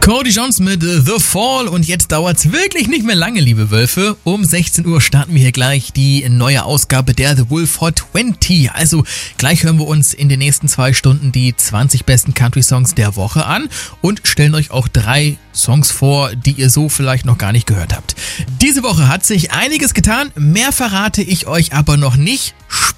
Cody Jones mit The Fall und jetzt dauert's wirklich nicht mehr lange, liebe Wölfe. Um 16 Uhr starten wir hier gleich die neue Ausgabe der The Wolf Hot 20. Also gleich hören wir uns in den nächsten 2 Stunden die 20 besten Country-Songs der Woche an und stellen euch auch 3 Songs vor, die ihr so vielleicht noch gar nicht gehört habt. Diese Woche hat sich einiges getan, mehr verrate ich euch aber noch nicht.